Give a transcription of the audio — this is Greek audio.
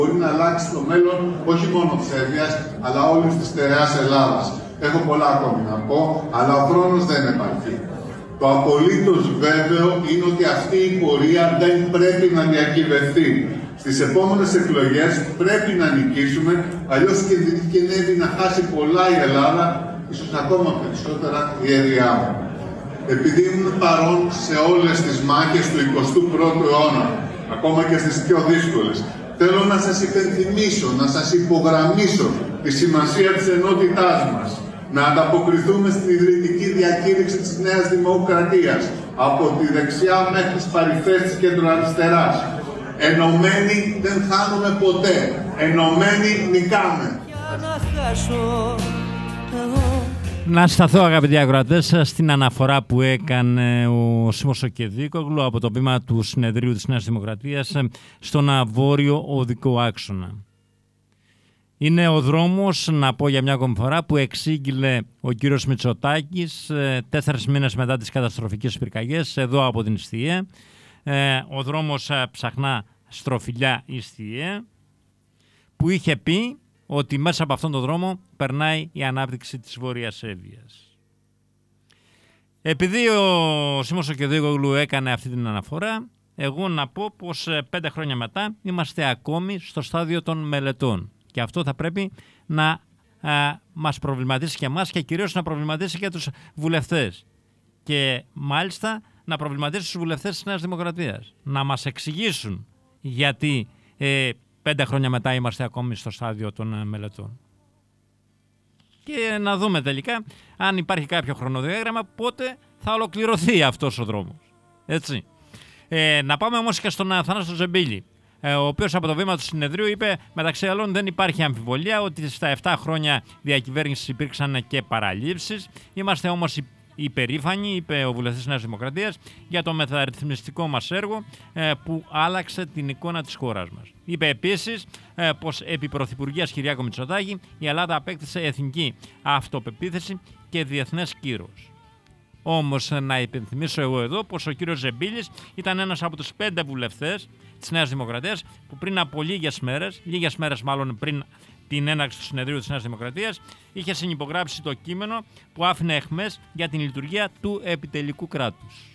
Μπορεί να αλλάξει το μέλλον όχι μόνο της Σέρβιας, αλλά όλης της στερεάς Ελλάδας. Έχω πολλά ακόμη να πω, αλλά ο χρόνος δεν επαρκεί. Το απολύτως βέβαιο είναι ότι αυτή η πορεία δεν πρέπει να διακυβευτεί. Στις επόμενες εκλογές πρέπει να νικήσουμε, αλλιώς κινδυνεύει να χάσει πολλά η Ελλάδα, ίσως ακόμα περισσότερα η ΕΔΙΑ. Επειδή ήμουν παρόν σε όλες τις μάχες του 21ου αιώνα, ακόμα και στις πιο δύσκολες, θέλω να σας υπενθυμίσω, να σας υπογραμμίσω τη σημασία της ενότητάς μας. Να ανταποκριθούμε στην ιδρυτική διακήρυξη της Νέας Δημοκρατίας, από τη δεξιά μέχρι τις παρυφές της κεντροαριστεράς. Ενωμένοι δεν χάνουμε ποτέ. Ενωμένοι νικάμε. Να σταθώ, αγαπητοί ακροατές, στην αναφορά που έκανε ο Σίμος Οκεδίκογλου από το βήμα του συνεδρίου της Νέας Δημοκρατίας στον βόρειο οδικό άξονα. Είναι ο δρόμος, να πω για μια ακόμη φορά, που εξήγηλε ο κύριος Μητσοτάκης 4 μήνες μετά τις καταστροφικές πυρκαγιές εδώ από την Ιστιαία. Ο δρόμος Ψαχνά Στροφιλιά Ιστιαία, που είχε πει ότι μέσα από αυτόν τον δρόμο περνάει η ανάπτυξη της Βόρειας Σέρβιας. Επειδή ο Σίμος Οκεδίκογλου έκανε αυτή την αναφορά, εγώ να πω πως 5 χρόνια μετά είμαστε ακόμη στο στάδιο των μελετών. Και αυτό θα πρέπει να μας προβληματίσει και εμάς και κυρίως να προβληματίσει και τους βουλευτές. Και μάλιστα να προβληματίσει τους βουλευτές της Νέας Δημοκρατίας. Να μας εξηγήσουν γιατί 5 χρόνια μετά είμαστε ακόμη στο στάδιο των μελετών. Και να δούμε τελικά αν υπάρχει κάποιο χρονοδιάγραμμα πότε θα ολοκληρωθεί αυτός ο δρόμος. Έτσι. Να πάμε όμως και στον Θανάσιο Ζεμπίλη, ο οποίος από το βήμα του συνεδρίου είπε, μεταξύ άλλων, δεν υπάρχει αμφιβολία ότι στα 7 χρόνια διακυβέρνησης υπήρξαν και παραλήψεις. Είμαστε όμως υπερήφανοι, είπε ο βουλευτής της Νέας Δημοκρατίας, για το μεταρρυθμιστικό μας έργο που άλλαξε την εικόνα της χώρας μας. Είπε επίσης πως επί Πρωθυπουργίας Κυριάκο Μητσοτάκη η Ελλάδα απέκτησε εθνική αυτοπεποίθηση και διεθνές κύρος. Όμως να υπενθυμίσω εγώ εδώ πως ο κύριος Ζεμπίλης ήταν ένας από τους 5 βουλευτές της Νέας Δημοκρατίας που πριν από λίγες μέρες μάλλον πριν την έναρξη του συνεδρίου της Νέας Δημοκρατίας, είχε συνυπογράψει το κείμενο που άφηνε εχμές για την λειτουργία του επιτελικού κράτους.